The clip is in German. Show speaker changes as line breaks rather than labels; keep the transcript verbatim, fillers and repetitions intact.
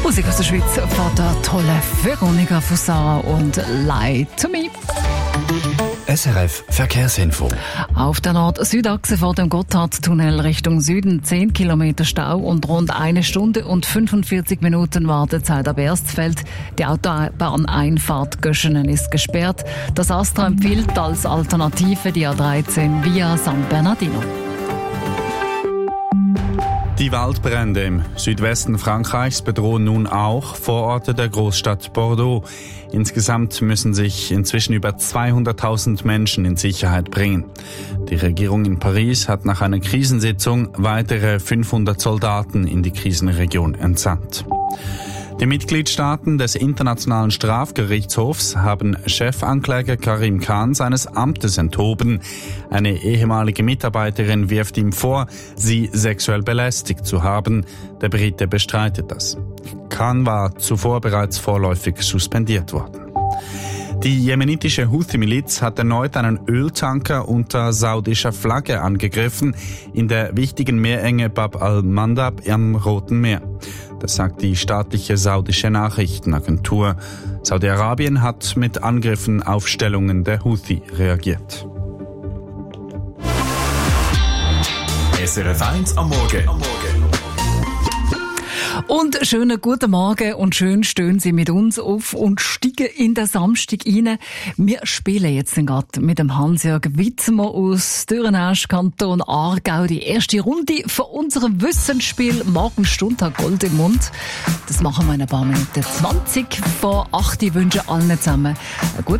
Musik aus der Schweiz von der tollen Veronika Fusara und Lie to Me.
S R F Verkehrsinfo.
Auf der Nord-Süd-Achse vor dem Gotthardtunnel Richtung Süden zehn Kilometer Stau und rund eine Stunde und fünfundvierzig Minuten Wartezeit ab Erstfeld. Die Autobahneinfahrt Göschenen ist gesperrt. Das Astra empfiehlt als Alternative die A dreizehn via San Bernardino.
Die Waldbrände im Südwesten Frankreichs bedrohen nun auch Vororte der Großstadt Bordeaux. Insgesamt müssen sich inzwischen über zweihunderttausend Menschen in Sicherheit bringen. Die Regierung in Paris hat nach einer Krisensitzung weitere fünfhundert Soldaten in die Krisenregion entsandt. Die Mitgliedstaaten des Internationalen Strafgerichtshofs haben Chefankläger Karim Khan seines Amtes enthoben. Eine ehemalige Mitarbeiterin wirft ihm vor, sie sexuell belästigt zu haben. Der Brite bestreitet das. Khan war zuvor bereits vorläufig suspendiert worden. Die jemenitische Houthi-Miliz hat erneut einen Öltanker unter saudischer Flagge angegriffen in der wichtigen Meerenge Bab al-Mandab am Roten Meer. Das sagt die staatliche saudische Nachrichtenagentur. Saudi-Arabien hat mit Angriffen auf Stellungen der Houthi reagiert.
S R F eins am Morgen. Am Morgen.
Und schönen guten Morgen und schön stehen Sie mit uns auf und steigen in den Samstag rein. Wir spielen jetzt gerade mit dem Hans-Jörg Witzemer aus Dürrenäsch, Kanton Aargau, die erste Runde von unserem Wissensspiel Morgenstundtag Gold im Mund. Das machen wir in ein paar Minuten. zwanzig vor acht. Ich wünsche allen zusammen eine gute